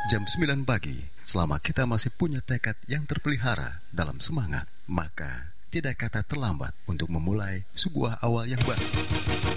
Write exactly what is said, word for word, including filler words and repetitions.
jam sembilan pagi. Selama kita masih punya tekad yang terpelihara dalam semangat, maka tidak kata terlambat untuk memulai sebuah awal yang baru.